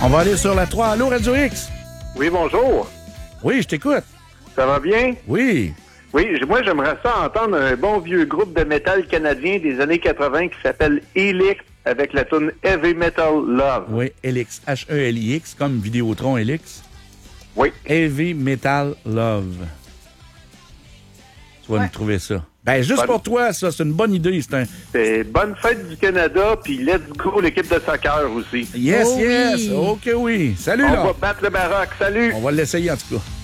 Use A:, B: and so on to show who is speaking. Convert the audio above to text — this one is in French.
A: On va aller sur la 3. Allô, Radio X?
B: Oui, bonjour.
A: Oui, je t'écoute.
B: Ça va bien?
A: Oui.
B: Oui, moi, j'aimerais ça entendre un bon vieux groupe de métal canadien des années 80 qui s'appelle Helix avec la tune Heavy Metal Love.
A: Oui, Helix. H-E-L-I-X, comme Vidéotron Helix.
B: Oui.
A: Heavy Metal Love. Tu vas nous trouver ça. Ben, juste pour toi, ça, c'est une bonne idée.
B: C'est bonne fête du Canada, puis let's go l'équipe de soccer aussi.
A: Yes,
C: Oh
A: yes.
C: oui.
A: OK, oui. Salut,
B: On
A: là.
B: va battre le Maroc. Salut!
A: On va l'essayer, en tout cas.